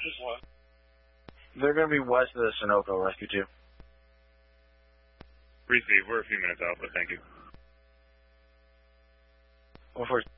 Just what? They're going to be west of the Sunoco, Rescue 2. Receive. We're a few minutes out, but thank you. 1-4.